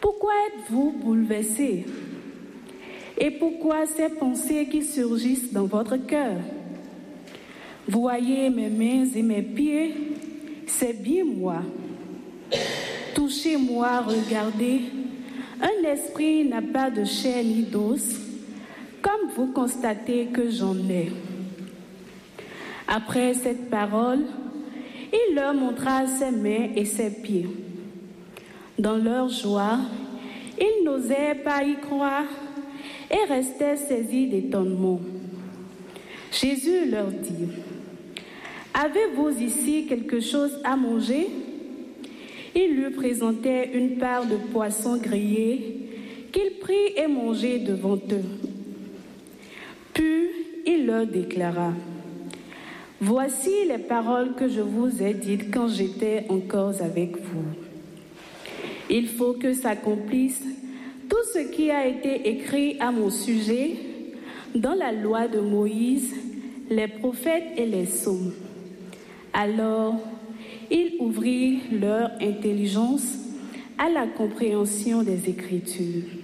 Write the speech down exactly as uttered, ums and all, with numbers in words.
Pourquoi êtes-vous bouleversés? Et pourquoi ces pensées qui surgissent dans votre cœur? Voyez mes mains et mes pieds, c'est bien moi. Touchez-moi, regardez. Un esprit n'a pas de chair ni d'os, comme vous constatez que j'en ai. Après cette parole, il leur montra ses mains et ses pieds. Dans leur joie, ils n'osaient pas y croire et restaient saisis d'étonnement. Jésus leur dit: « Avez-vous ici quelque chose à manger ?» Il lui présentait une part de poisson grillé qu'il prit et mangeait devant eux. Puis il leur déclara: « Voici les paroles que je vous ai dites quand j'étais encore avec vous. Il faut que s'accomplisse tout ce qui a été écrit à mon sujet dans la loi de Moïse, les prophètes et les psaumes. » Alors, il ouvrit leur intelligence à la compréhension des Écritures.